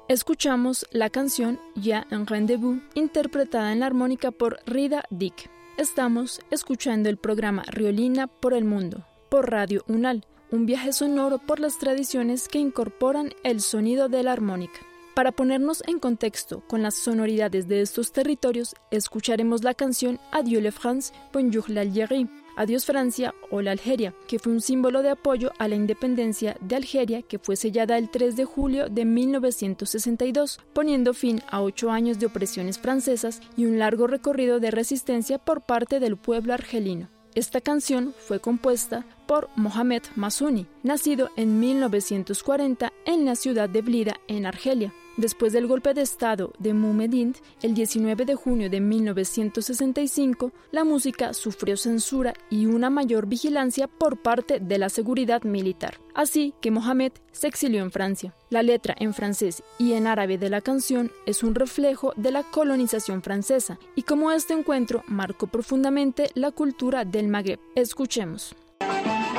Escuchamos la canción Ya un rendezvous, interpretada en la armónica por Rida Dick. Estamos escuchando el programa Riolina por el Mundo, por Radio UNAL, un viaje sonoro por las tradiciones que incorporan el sonido de la armónica. Para ponernos en contexto con las sonoridades de estos territorios, escucharemos la canción Adieu la France, Bonjour l'Algérie, Adiós Francia o la Algeria, que fue un símbolo de apoyo a la independencia de Algeria que fue sellada el 3 de julio de 1962, poniendo fin a 8 años de opresiones francesas y un largo recorrido de resistencia por parte del pueblo argelino. Esta canción fue compuesta por Mohamed Massouni, nacido en 1940 en la ciudad de Blida, en Argelia. Después del golpe de estado de Moumedine, el 19 de junio de 1965, la música sufrió censura y una mayor vigilancia por parte de la seguridad militar. Así que Mohamed se exilió en Francia. La letra en francés y en árabe de la canción es un reflejo de la colonización francesa y cómo este encuentro marcó profundamente la cultura del Magreb. Escuchemos.